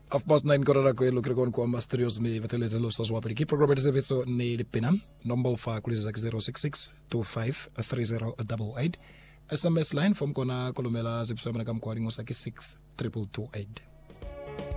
9 korara ko elo krekon ko masterios me vateleze lo saswa pedi program de service ne de pinam number fa kuliza 066 25 3088 SMS line from kona kolomela zipsamana kam kwali ngosaki 6 228